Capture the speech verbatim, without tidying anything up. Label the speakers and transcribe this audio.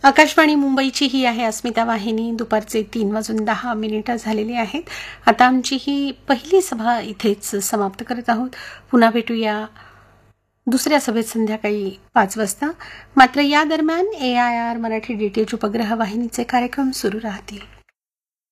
Speaker 1: आकाशवाणी मुंबईची ही आहे अस्मिता वाहिनी. दुपारचे तीन वाजून दहा मिनिटं झालेली आहेत. आता आमची ही पहिली सभा इथेच समाप्त करत आहोत. पुन्हा भेटूया दुसऱ्या सभेत संध्याकाळी पाच वाजता. मात्र या दरम्यान ए I R Marathi D T H उपग्रह वाहिनीचे कार्यक्रम सुरू राहतील.